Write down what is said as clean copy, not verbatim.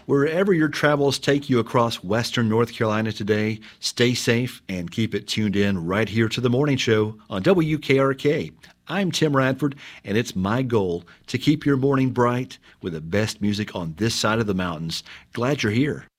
Wherever your travels take you across western North Carolina today, stay safe and keep it tuned in right here to the morning show on WKRK. I'm Tim Radford, and it's my goal to keep your morning bright with the best music on this side of the mountains. Glad you're here.